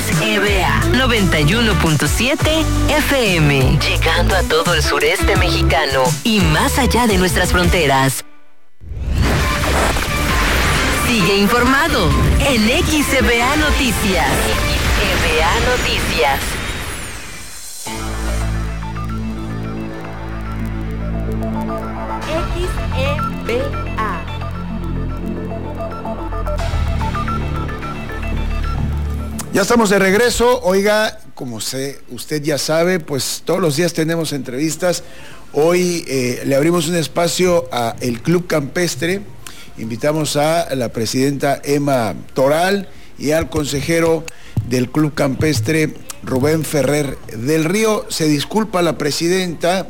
XEBA 91.7 FM, llegando a todo el sureste mexicano y más allá de nuestras fronteras. Sigue informado en XEBA Noticias. XEBA Noticias. XEBA. Ya estamos de regreso. Oiga, como usted ya sabe, pues todos los días tenemos entrevistas. Hoy le abrimos un espacio a el Club Campestre. Invitamos a la presidenta Emma Toral y al consejero del Club Campestre, Rubén Ferrer del Río. Se disculpa la presidenta,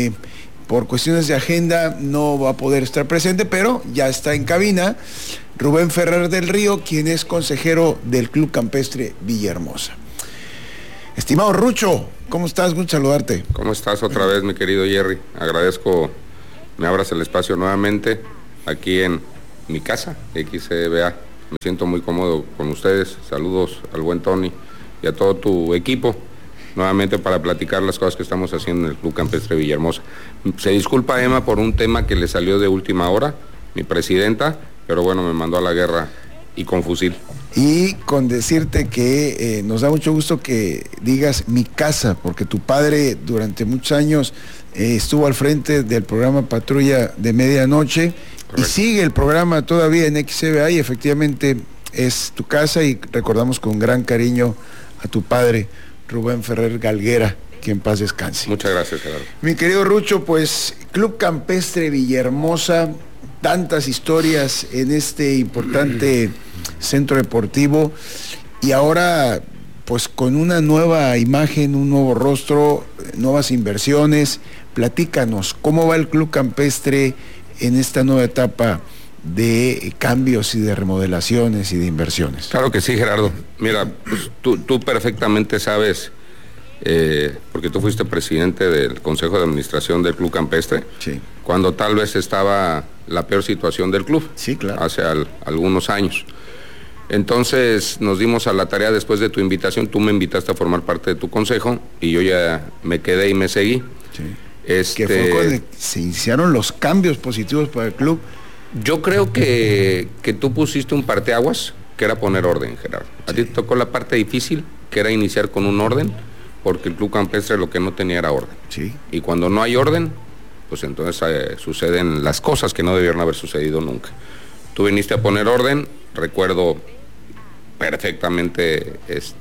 por cuestiones de agenda no va a poder estar presente, pero ya está en cabina Rubén Ferrer del Río, quien es consejero del Club Campestre Villahermosa. Estimado Rucho, ¿cómo estás? Gusto saludarte. ¿Cómo estás otra vez, mi querido Jerry? Agradezco me abras el espacio nuevamente aquí en mi casa, XEBA. Me siento muy cómodo con ustedes. Saludos al buen Tony y a todo tu equipo, nuevamente para platicar las cosas que estamos haciendo en el Club Campestre Villahermosa. Se disculpa Emma por un tema que le salió de última hora, mi presidenta, pero bueno, me mandó a la guerra y con fusil. Y con decirte que nos da mucho gusto que digas mi casa, porque tu padre durante muchos años estuvo al frente del programa Patrulla de Medianoche. Correcto. Y sigue el programa todavía en XEBA y efectivamente es tu casa, y recordamos con gran cariño a tu padre, Rubén Ferrer Galguera, que en paz descanse. Muchas gracias, Gerardo. Mi querido Rucho, pues Club Campestre Villahermosa, tantas historias en este importante centro deportivo, y ahora pues con una nueva imagen, un nuevo rostro, nuevas inversiones. Platícanos, ¿cómo va el Club Campestre en esta nueva etapa de cambios y de remodelaciones y de inversiones? Claro que sí, Gerardo. Mira, pues, tú perfectamente sabes, porque tú fuiste presidente del Consejo de Administración del Club Campestre, sí, cuando tal vez estaba la peor situación del club, sí, claro, hace algunos años. Entonces nos dimos a la tarea, después de tu invitación, tú me invitaste a formar parte de tu consejo y yo ya me quedé y me seguí. Sí. Que fue cuando se iniciaron los cambios positivos para el club. Yo creo que tú pusiste un parteaguas, que era poner orden, Gerardo. A ti te tocó la parte difícil, que era iniciar con un orden, porque el Club Campestre lo que no tenía era orden. Sí. Y cuando no hay orden, pues entonces suceden las cosas que no debieron haber sucedido nunca. Tú viniste a poner orden, recuerdo perfectamente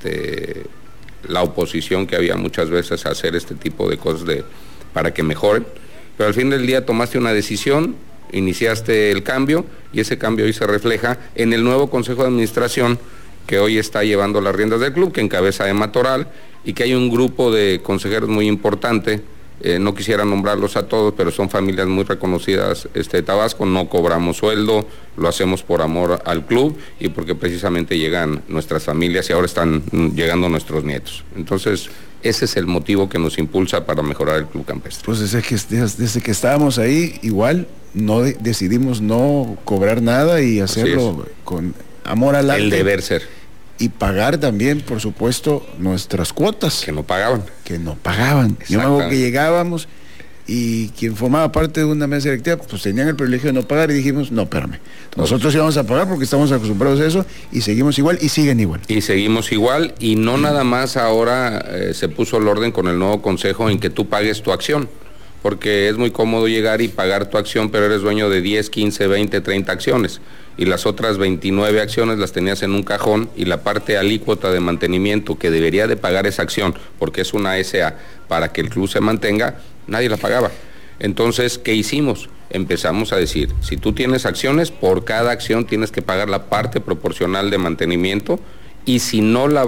la oposición que había muchas veces a hacer este tipo de cosas para que mejoren, pero al fin del día tomaste una decisión, iniciaste el cambio, y ese cambio hoy se refleja en el nuevo Consejo de Administración que hoy está llevando las riendas del club, que encabeza Emma Toral, y que hay un grupo de consejeros muy importante. No quisiera nombrarlos a todos, pero son familias muy reconocidas de Tabasco. No cobramos sueldo, lo hacemos por amor al club y porque precisamente llegan nuestras familias y ahora están llegando nuestros nietos. Entonces, ese es el motivo que nos impulsa para mejorar el Club Campestre. Pues desde que estábamos ahí, igual decidimos no cobrar nada y hacerlo con amor al arte. El deber ser. Y pagar también, por supuesto, nuestras cuotas. Que no pagaban. Yo me acuerdo que llegábamos y quien formaba parte de una mesa directiva, pues tenían el privilegio de no pagar, y dijimos, no, espérame, nosotros íbamos a pagar porque estamos acostumbrados a eso, y seguimos igual y siguen igual. Y seguimos igual, y no nada más ahora se puso el orden con el nuevo consejo en que tú pagues tu acción, porque es muy cómodo llegar y pagar tu acción, pero eres dueño de 10, 15, 20, 30 acciones. Y las otras 29 acciones las tenías en un cajón, y la parte alícuota de mantenimiento que debería de pagar esa acción, porque es una SA, para que el club se mantenga, nadie la pagaba. Entonces, ¿qué hicimos? Empezamos a decir, si tú tienes acciones, por cada acción tienes que pagar la parte proporcional de mantenimiento, y si no la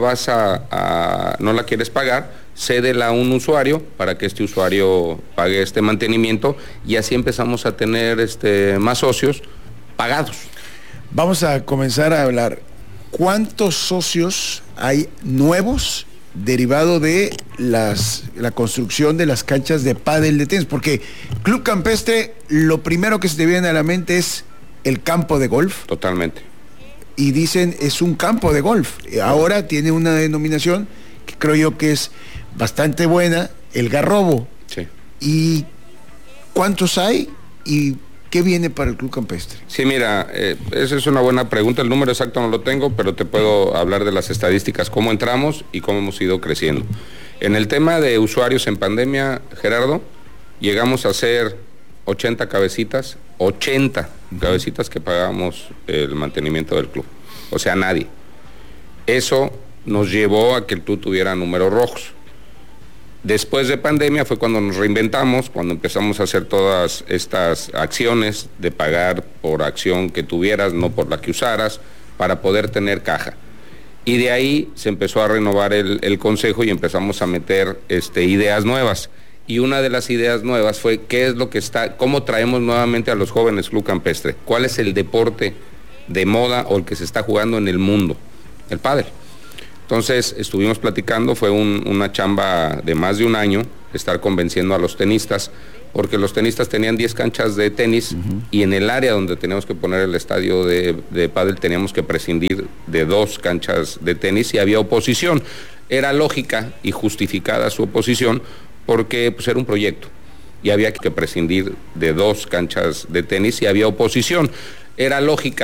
no la quieres pagar, cédela a un usuario para que este usuario pague este mantenimiento, y así empezamos a tener más socios pagados. Vamos a comenzar a hablar. ¿Cuántos socios hay nuevos derivado de la construcción de las canchas de pádel de tenis? Porque Club Campestre, lo primero que se te viene a la mente es el campo de golf. Totalmente. y dicen es un campo de golf. Ahora tiene una denominación que creo yo que es bastante buena, el Garrobo. Sí. ¿Y cuántos hay y qué viene para el Club Campestre? Sí, mira, esa es una buena pregunta. El número exacto no lo tengo, pero te puedo hablar de las estadísticas, cómo entramos y cómo hemos ido creciendo. En el tema de usuarios en pandemia, Gerardo, llegamos a ser 80 cabecitas que pagábamos el mantenimiento del club. O sea, nadie. Eso nos llevó a que el club tuviera números rojos. Después de pandemia fue cuando nos reinventamos, cuando empezamos a hacer todas estas acciones de pagar por acción que tuvieras, no por la que usaras, para poder tener caja. Y de ahí se empezó a renovar el consejo y empezamos a meter ideas nuevas. Y una de las ideas nuevas fue cómo traemos nuevamente a los jóvenes Club Campestre, cuál es el deporte de moda o el que se está jugando en el mundo, el pádel. Entonces estuvimos platicando, fue una chamba de más de un año, estar convenciendo a los tenistas, porque los tenistas tenían 10 canchas de tenis y en el área donde teníamos que poner el estadio de pádel teníamos que prescindir de 2 canchas de tenis y había oposición. Era lógica y justificada su oposición porque pues, era un proyecto y había que prescindir de 2 canchas de tenis y había oposición. Era lógica